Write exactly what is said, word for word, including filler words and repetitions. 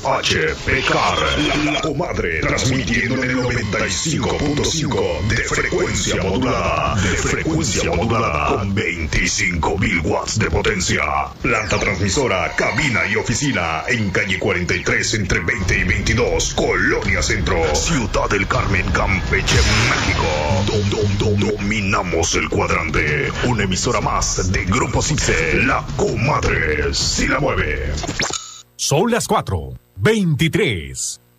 H Pecar, la, la comadre, transmitiendo en el noventa y cinco punto cinco de frecuencia modulada, de frecuencia modulada, con veinticinco mil watts de potencia. Planta transmisora, cabina y oficina en calle cuarenta y tres entre veinte y veintidós, Colonia Centro, Ciudad del Carmen, Campeche, México. Dom, dom, dom, dominamos el cuadrante. Una emisora más de Grupo Cipse, la comadre si la mueve. Son las cuatro veintitrés.